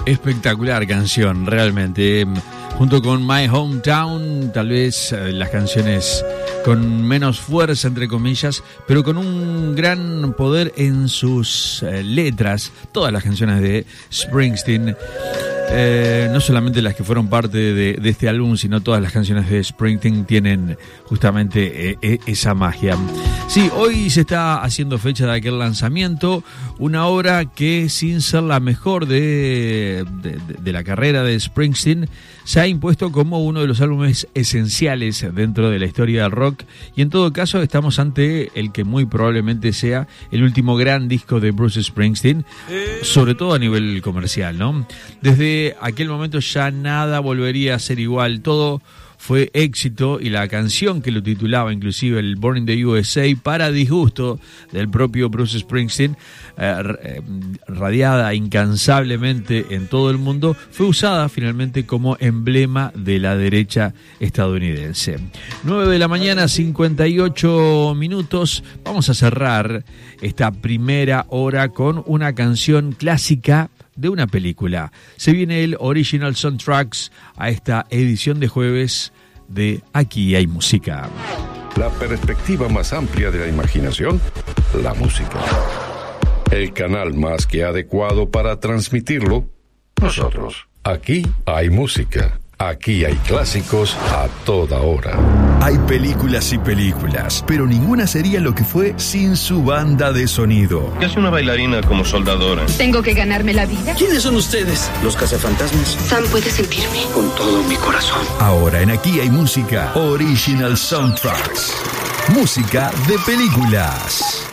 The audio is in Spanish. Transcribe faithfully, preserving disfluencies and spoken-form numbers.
Espectacular canción, realmente. Junto con My Hometown, tal vez eh, las canciones con menos fuerza, entre comillas, pero con un gran poder en sus eh, letras. Todas las canciones de Springsteen, eh, no solamente las que fueron parte de, de este álbum, sino todas las canciones de Springsteen tienen justamente eh, eh, esa magia. Sí, hoy se está haciendo fecha de aquel lanzamiento, una obra que, sin ser la mejor de, de, de la carrera de Springsteen, se ha impuesto como uno de los álbumes esenciales dentro de la historia del rock, y en todo caso estamos ante el que muy probablemente sea el último gran disco de Bruce Springsteen, sobre todo a nivel comercial, ¿no? Desde aquel momento ya nada volvería a ser igual, todo fue éxito, y la canción que lo titulaba, inclusive el Born in the U S A, para disgusto del propio Bruce Springsteen, eh, radiada incansablemente en todo el mundo, fue usada finalmente como emblema de la derecha estadounidense. nueve de la mañana, cincuenta y ocho minutos. Vamos a cerrar esta primera hora con una canción clásica de una película. Se viene el Original Soundtracks a esta edición de jueves de Aquí hay música. La perspectiva más amplia de la imaginación, la música. El canal más que adecuado para transmitirlo, nosotros. Aquí hay música. Aquí hay clásicos a toda hora. Hay películas y películas, pero ninguna sería lo que fue sin su banda de sonido. ¿Qué hace una bailarina como soldadora? Tengo que ganarme la vida. ¿Quiénes son ustedes? Los cazafantasmas. Sam puede sentirme. Con todo mi corazón. Ahora en Aquí hay música, Original Soundtracks. Música de películas.